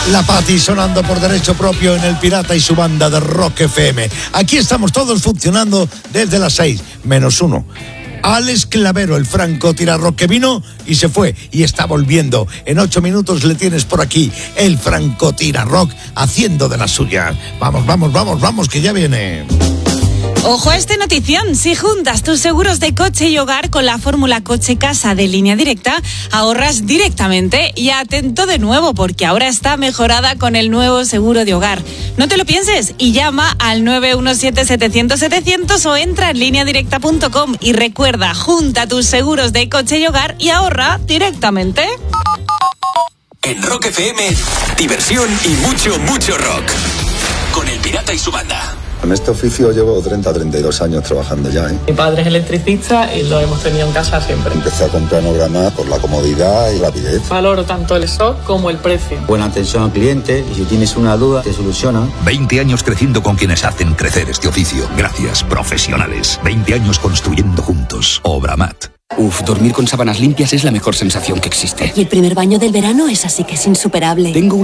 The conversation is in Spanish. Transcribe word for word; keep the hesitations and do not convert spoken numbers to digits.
La Pati sonando por derecho propio en El Pirata y su banda de Rock F M. Aquí estamos todos funcionando desde las seis, menos uno. Alex Clavero, el francotirador que vino y se fue y está volviendo. En ocho minutos le tienes por aquí el francotirador haciendo de las suyas. Vamos, vamos, vamos, vamos, que ya viene. Ojo a esta notición, si juntas tus seguros de coche y hogar con la fórmula coche-casa de Línea Directa, ahorras directamente. Y atento de nuevo, porque ahora está mejorada con el nuevo seguro de hogar. No te lo pienses y llama al nueve uno siete, setecientos, setecientos o entra en línea directa punto com y recuerda, junta tus seguros de coche y hogar y ahorra directamente. En Rock F M, diversión y mucho, mucho rock. Con El Pirata y su banda. En este oficio llevo treinta a treinta y dos años trabajando ya, ¿eh? Mi padre es electricista y lo hemos tenido en casa siempre. Empecé a comprar Nograma por la comodidad y rapidez. Valoro tanto el stock como el precio. Buena atención al cliente y si tienes una duda te solucionan. veinte años creciendo con quienes hacen crecer este oficio. Gracias, profesionales. veinte años construyendo juntos. Obramat. Uf, dormir con sábanas limpias es la mejor sensación que existe. Y el primer baño del verano es así que es insuperable. Tengo